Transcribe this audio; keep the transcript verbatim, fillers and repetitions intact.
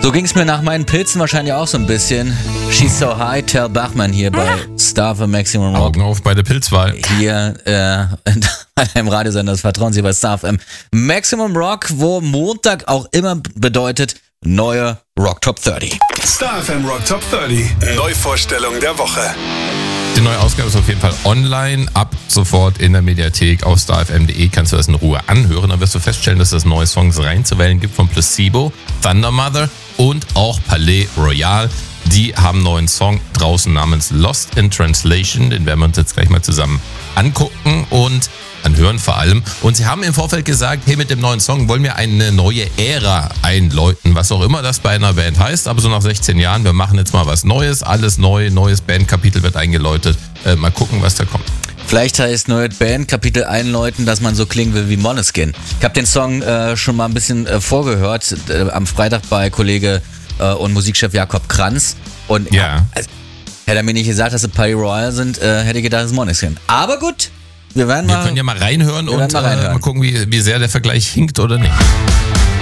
So ging es mir nach meinen Pilzen wahrscheinlich auch so ein bisschen. She's So High, Tell Bachmann hier bei Star für Maximum Rock. Augen auf bei der Pilzwahl. Hier äh, bei einem Radiosender des Vertrauens hier bei Star F M. Maximum Rock, wo Montag auch immer bedeutet neue Rock Top dreißig. Star F M Rock Top dreißig. Neuvorstellung der Woche. Die neue Ausgabe ist auf jeden Fall online. Ab sofort in der Mediathek auf star f m punkt d e kannst du das in Ruhe anhören. Dann wirst du feststellen, dass es neue Songs reinzuwählen gibt von Placebo, Thunder Mother und auch Palais Royal. Die haben einen neuen Song draußen namens Lost in Translation. Den werden wir uns jetzt gleich mal zusammen angucken und anhören vor allem. Und sie haben im Vorfeld gesagt, hey, mit dem neuen Song wollen wir eine neue Ära einläuten, was auch immer das bei einer Band heißt. Aber so nach sechzehn Jahren, wir machen jetzt mal was Neues, alles neu, neues Bandkapitel wird eingeläutet. Äh, mal gucken, was da kommt. Vielleicht heißt neue Bandkapitel einläuten, dass man so klingen will wie Måneskin. Ich habe den Song äh, schon mal ein bisschen äh, vorgehört, äh, am Freitag bei Kollege äh, und Musikchef Jakob Kranz. Und Ja. Also, hätte er mir nicht gesagt, dass sie Palais Royal sind, äh, hätte ich gedacht, das ist Måneskin. Aber gut, wir werden mal... Wir können ja mal reinhören wir und werden mal, äh, reinhören. mal gucken, wie, wie sehr der Vergleich hinkt oder nicht.